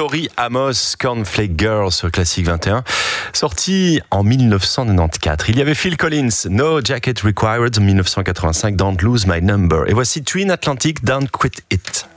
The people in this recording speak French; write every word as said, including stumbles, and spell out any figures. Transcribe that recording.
Tori Amos, Cornflake Girl sur Classique vingt et un, sorti en mille neuf cent quatre-vingt-quatorze. Il y avait Phil Collins, No Jacket Required en mille neuf cent quatre-vingt-cinq, Don't Lose My Number. Et voici Twin Atlantic, Don't Quit It.